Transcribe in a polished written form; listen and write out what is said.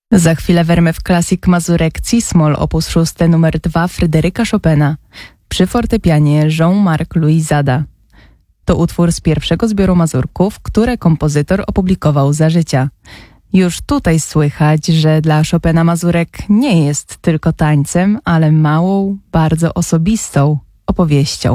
Za chwilę w RMF Classic Mazurek Cis-moll op. 6 nr 2 Fryderyka Chopina. Przy fortepianie Jean-Marc Louis Zada. To utwór z pierwszego zbioru mazurków, które kompozytor opublikował za życia. Już tutaj słychać, że dla Chopina mazurek nie jest tylko tańcem, ale małą, bardzo osobistą opowieścią.